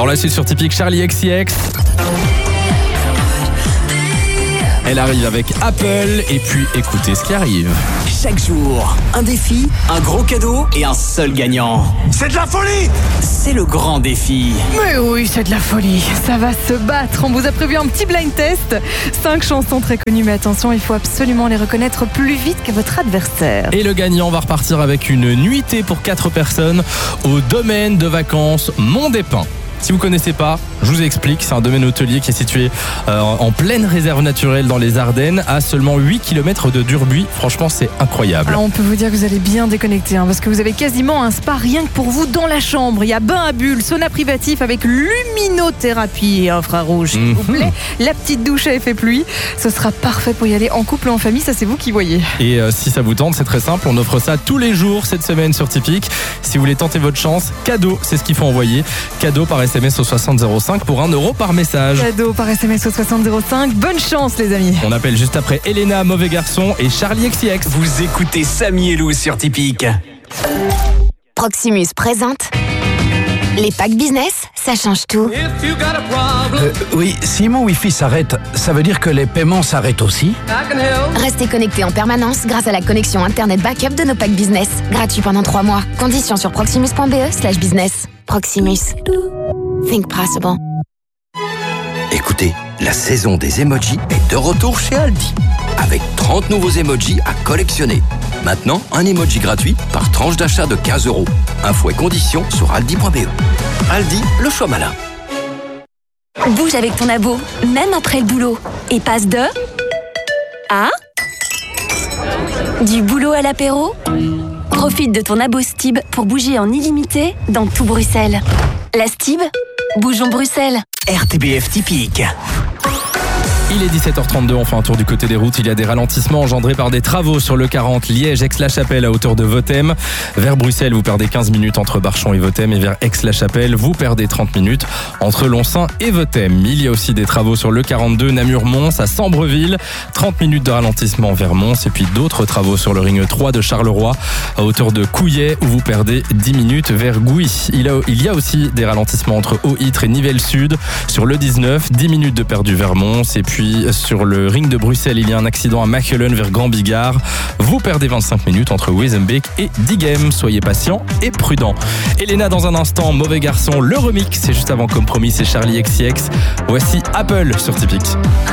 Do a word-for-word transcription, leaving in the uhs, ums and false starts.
Dans la suite sur Typique, Charlie X C X. Elle arrive avec Apple et puis écoutez ce qui arrive. Chaque jour, un défi, un gros cadeau et un seul gagnant. C'est de la folie! C'est le grand défi. Mais oui, c'est de la folie. Ça va se battre. On vous a prévu un petit blind test. Cinq chansons très connues, mais attention, il faut absolument les reconnaître plus vite que votre adversaire. Et le gagnant va repartir avec une nuitée pour quatre personnes au domaine de vacances Mont des Pins. Si vous ne connaissez pas, je vous explique, c'est un domaine hôtelier qui est situé euh, en pleine réserve naturelle dans les Ardennes, à seulement huit kilomètres de Durbuy. Franchement, c'est incroyable. Alors, on peut vous dire que vous allez bien déconnecter, hein, parce que vous avez quasiment un spa rien que pour vous dans la chambre. Il y a bain à bulles, sauna privatif avec luminothérapie et infrarouge, s'il vous plaît. La petite douche à effet pluie. Ce sera parfait pour y aller en couple ou en famille, ça c'est vous qui voyez. Et euh, si ça vous tente, c'est très simple, on offre ça tous les jours cette semaine sur Typique. Si vous voulez tenter votre chance, cadeau, c'est ce qu'il faut envoyer. Cadeau par S M S au soixante zéro cinq pour un euro par message. Cadeau par S M S au soixante zéro cinq. Bonne chance les amis. On appelle juste après Elena, Mauvais Garçon et Charlie X C X. Vous écoutez Samy et Lou sur Typique. Proximus présente les packs business, ça change tout. Euh, oui, si mon Wi-Fi s'arrête, ça veut dire que les paiements s'arrêtent aussi? Restez connectés en permanence grâce à la connexion Internet backup de nos packs business. Gratuit pendant trois mois. Conditions sur proximus.be slash business. Proximus. Think possible. Écoutez, la saison des emojis est de retour chez Aldi. Avec trente nouveaux emojis à collectionner. Maintenant, un emoji gratuit par tranche d'achat de quinze euros. Infos et conditions sur aldi point b e. Aldi, le choix malin. Bouge avec ton abo, même après le boulot. Et passe de... à... du boulot à l'apéro. Profite de ton abo Stib pour bouger en illimité dans tout Bruxelles. La Stib, bougeons Bruxelles. R T B F Typique. Il est dix-sept heures trente-deux, on fait un tour du côté des routes. Il y a des ralentissements engendrés par des travaux sur le quarante Liège-Aix-la-Chapelle à hauteur de Vothem. Vers Bruxelles, vous perdez quinze minutes entre Barchon et Vothem. Et vers Aix-la-Chapelle, vous perdez trente minutes entre Lonsin et Vothem. Il y a aussi des travaux sur le quarante-deux Namur-Mons à Sambreville. trente minutes de ralentissement vers Mons. Et puis d'autres travaux sur le ring trois de Charleroi à hauteur de Couillet où vous perdez dix minutes vers Gouy. Il, a, il y a aussi des ralentissements entre Haut-Ytre et Nivelles-Sud sur le dix-neuf. dix minutes de perdu vers Mons. Et puis sur le ring de Bruxelles, il y a un accident à Machelen vers Grand Bigard. Vous perdez vingt-cinq minutes entre Wezenbeek et Diegem. Soyez patient et prudent. Elena dans un instant, Mauvais Garçon, le remix. C'est juste avant Compromis, c'est Charlie X C X. Voici Apple sur Typique.